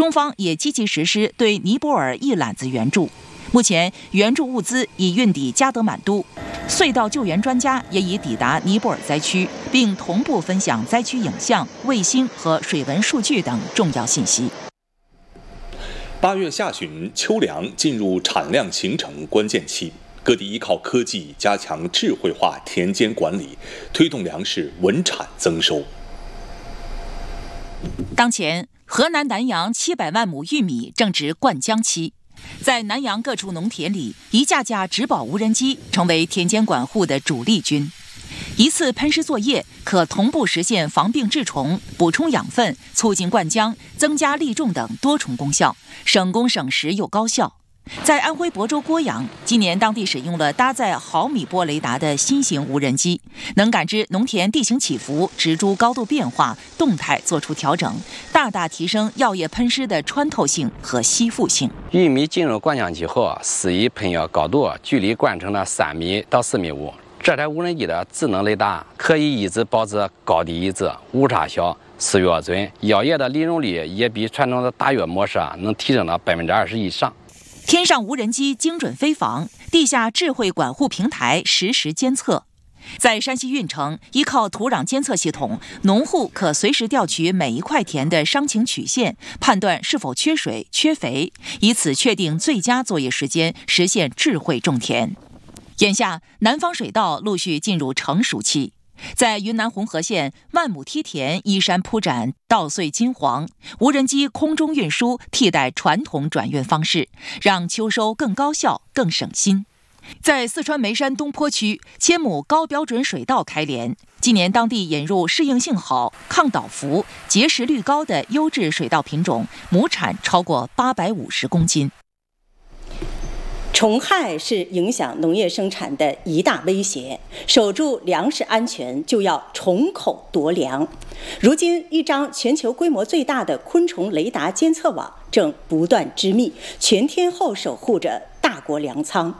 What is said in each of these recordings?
中方也积极实施对尼泊尔一揽子援助，目前援助物资已运抵加德满都，隧道救援专家也已抵达尼泊尔灾区，并同步分享灾区影像、卫星和水文数据等重要信息。 8月下旬，秋粮进入产量形成关键期，各地依靠科技加强智慧化田间管理，推动粮食稳产增收。 当前，河南南阳700万亩玉米正值灌浆期，在南阳各处农田里，一架架植保无人机成为田间管护的主力军。一次喷施作业可同步实现防病治虫、补充养分、促进灌浆、增加粒重等多重功效，省工省时又高效。在安徽亳州郭阳，今年当地使用了搭载毫米波雷达的新型无人机，能感知农田地形起伏、植株高度变化，动态做出调整，大大提升药液喷施的穿透性和吸附性。 玉米进入灌浆期后，施以喷药高度距离灌成了3米到4.5米。这台无人机的智能雷达可以一直保持高低一致、误差小、施药准，药液的利用率也比传统的打药模式能提升到20%以上。 天上无人机精准飞防，地下智慧管护平台实时监测。在山西运城，依靠土壤监测系统，农户可随时调取每一块田的伤情曲线，判断是否缺水、缺肥，以此确定最佳作业时间，实现智慧种田。眼下，南方水稻陆续进入成熟期。在云南红河县，万亩梯田依山铺展，稻穗金黄，无人机空中运输替代传统转运方式，让秋收更高效、更省心。在四川眉山东坡区，1000亩高标准水稻开镰，今年当地引入适应性好、抗倒伏、结实率高的优质水稻品种，亩产超过850公斤。 虫害是影响农业生产的一大威胁，守住粮食安全就要虫口夺粮。如今，一张全球规模最大的昆虫雷达监测网正不断织密，全天候守护着大国粮仓。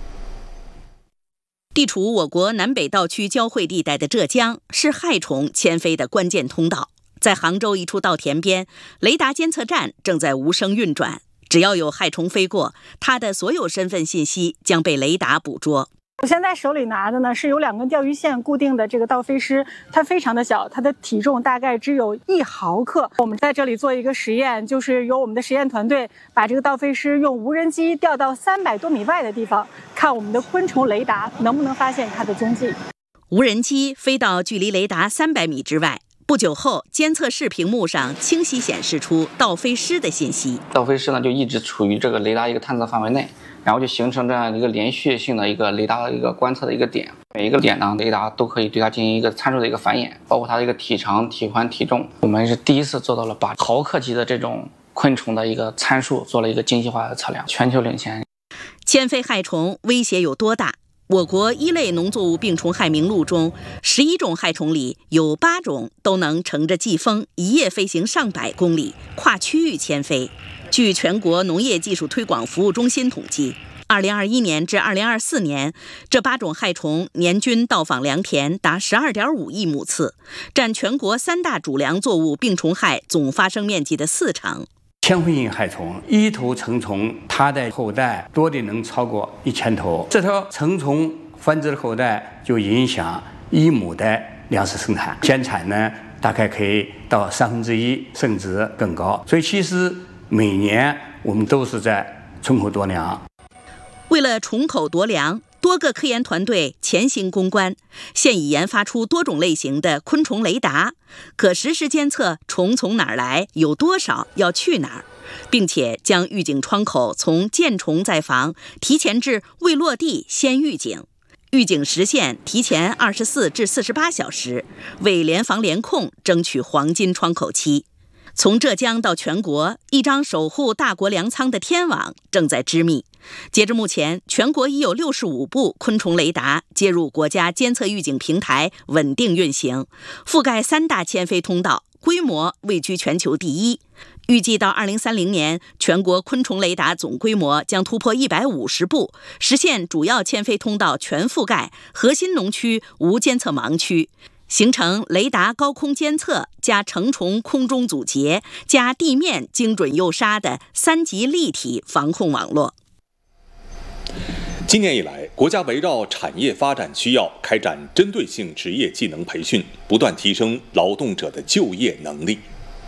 地处我国南北稻区交汇地带的浙江，是害虫迁飞的关键通道。在杭州一处稻田边，雷达监测站正在无声运转。只要有害虫飞过，它的所有身份信息将被雷达捕捉。 我现在手里拿的呢是有2根钓鱼线固定的这个稻飞虱，它非常的小，它的体重大概只有1毫克。我们在这里做一个实验，就是由我们的实验团队把这个稻飞虱用无人机调到300多米外的地方，看我们的昆虫雷达能不能发现它的踪迹。 无人机飞到距离雷达300米之外。不久后，监测室屏幕上清晰显示出稻飞虱的信息。 稻飞虱呢就一直处于这个雷达一个探测范围内，然后就形成这样一个连续性的一个雷达的一个观测的一个点。每一个点呢，雷达都可以对它进行一个参数的一个繁衍，包括它的一个体长、体宽、体重。我们是第一次做到了把毫克级的这种昆虫的一个参数做了一个精细化的测量，全球领先。 迁飞害虫威胁有多大？我国1类农作物病虫害名录中，11种害虫里有8种都能乘着季风一夜飞行上百公里，跨区域迁飞。据全国农业技术推广服务中心统计，2021年至2024年，这8种害虫年均到访良田达12.5亿亩次，占全国3大主粮作物病虫害总发生面积的40%。 迁飞性害虫一头成虫，它的后代多的能超过1000头。这条成虫繁殖的后代就影响1亩的粮食生产，减产呢大概可以到1/3，甚至更高。所以其实每年我们都是在虫口夺粮。 为了虫口夺粮，多个科研团队潜心攻关，现已研发出多种类型的昆虫雷达，可实时监测虫从哪儿来，有多少，要去哪儿，并且将预警窗口从见虫再防提前至未落地先预警，预警时限提前24至48小时，为联防联控争取黄金窗口期。从浙江到全国，一张守护大国粮仓的天网正在织密。截至目前，全国已有65部昆虫雷达接入国家监测预警平台，稳定运行，覆盖3大迁飞通道，规模位居全球第1。预计到2030年，全国昆虫雷达总规模将突破150部，实现主要迁飞通道全覆盖，核心农区无监测盲区。 形成雷达高空监测加成重空中阻截加地面精准诱杀的3级立体防控网络。 今年以来，国家围绕产业发展需要开展针对性职业技能培训，不断提升劳动者的就业能力。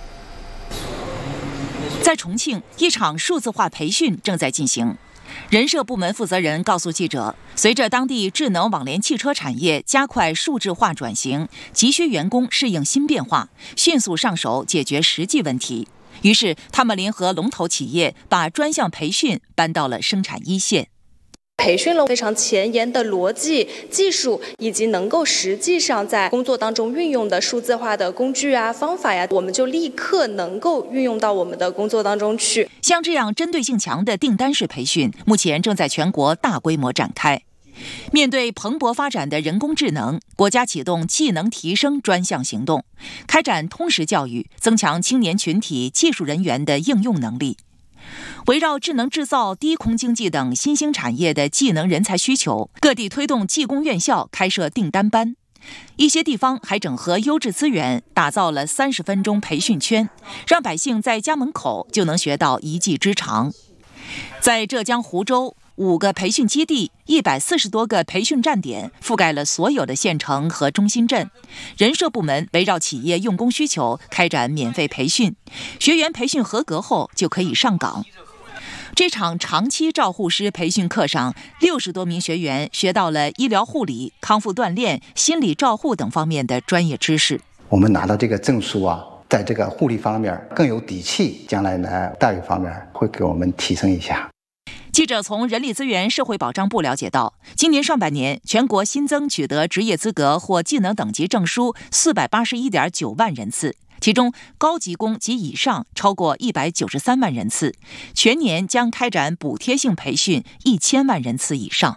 在重庆，一场数字化培训正在进行。人社部门负责人告诉记者，随着当地智能网联汽车产业加快数字化转型，急需员工适应新变化，迅速上手解决实际问题。于是，他们联合龙头企业，把专项培训搬到了生产一线。 培训了非常前沿的逻辑、技术，以及能够实际上在工作当中运用的数字化的工具啊、方法呀，我们就立刻能够运用到我们的工作当中去。 像这样针对性强的订单式培训，目前正在全国大规模展开。面对蓬勃发展的人工智能，国家启动技能提升专项行动，开展通识教育，增强青年群体技术人员的应用能力。围绕智能制造、低空经济等新兴产业的技能人才需求，各地推动技工院校开设订单班。一些地方还整合优质资源，打造了30分钟培训圈，让百姓在家门口就能学到一技之长。在浙江湖州，5个培训基地、140多个培训站点，覆盖了所有的县城和中心镇。人社部门围绕企业用工需求开展免费培训，学员培训合格后就可以上岗。这场长期照护师培训课上，60多名学员学到了医疗护理、康复锻炼、心理照护等方面的专业知识。 我们拿到这个证书啊，在这个护理方面更有底气，将来呢待遇方面会给我们提升一下。 记者从人力资源社会保障部了解到，今年上半年全国新增取得职业资格或技能等级证书481.9万人次，其中高级工及以上超过193万人次，全年将开展补贴性培训1000万人次以上。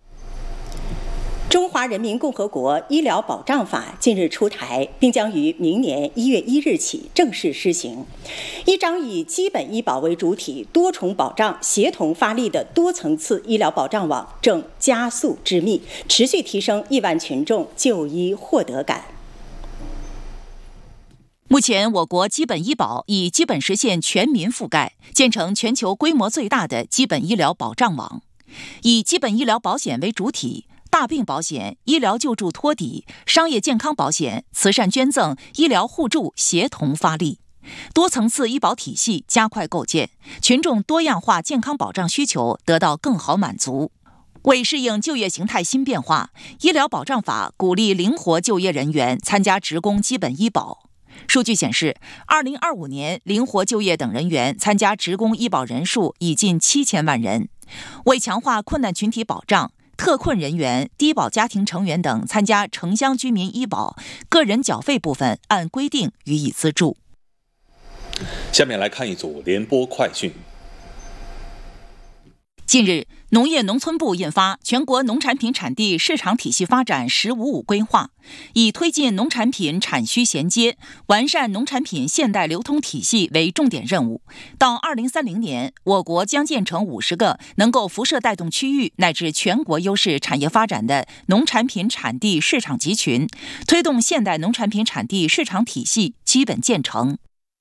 中华人民共和国医疗保障法近日出台，并将于明年1月1日起正式施行。一张以基本医保为主体、多重保障协同发力的多层次医疗保障网正加速织密，持续提升亿万群众就医获得感。 目前，我国基本医保已基本实现全民覆盖，建成全球规模最大的基本医疗保障网。以基本医疗保险为主体，大病保险、医疗救助托底、商业健康保险、慈善捐赠、医疗互助协同发力，多层次医保体系加快构建，群众多样化健康保障需求得到更好满足。为适应就业形态新变化，医疗保障法鼓励灵活就业人员参加职工基本医保。数据显示，2025年灵活就业等人员参加职工医保人数已近7000万人。为强化困难群体保障，特困人员、低保家庭成员等参加城乡居民医保，个人缴费部分按规定予以资助。 下面来看一组联播快讯。 近日，农业农村部印发《全国农产品产地市场体系发展“15+5”规划》，以推进农产品产需衔接、完善农产品现代流通体系为重点任务。到2030年，我国将建成50个能够辐射带动区域乃至全国优势产业发展的农产品产地市场集群，推动现代农产品产地市场体系基本建成。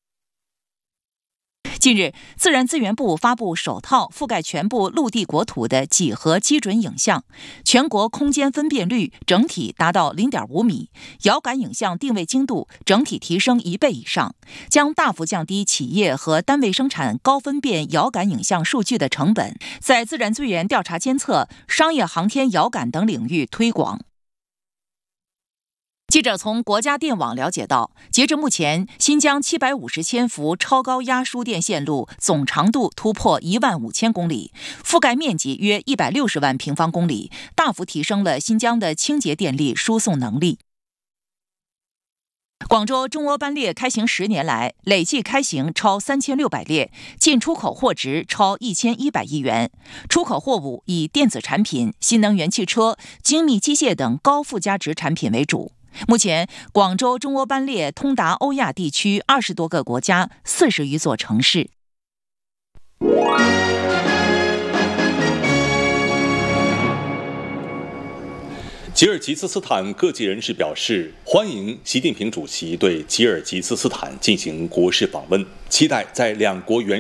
近日，自然资源部发布首套覆盖全部陆地国土的几何基准影像，全国空间分辨率整体达到0.5米，遥感影像定位精度整体提升1倍以上，将大幅降低企业和单位生产高分辨遥感影像数据的成本，在自然资源调查监测、商业航天遥感等领域推广。记者从国家电网了解到，截至目前，新疆750千伏超高压输电线路总长度突破15000公里，覆盖面积约160万平方公里，大幅提升了新疆的清洁电力输送能力。广州中欧班列开行10年来，累计开行超3600列，进出口货值超1100亿元，出口货物以电子产品、新能源汽车、精密机械等高附加值产品为主。目前，广州中欧班列通达欧亚地区20多个国家、40余座城市。 吉尔吉斯斯坦各界人士表示，欢迎习近平主席对吉尔吉斯斯坦进行国事访问，期待在两国元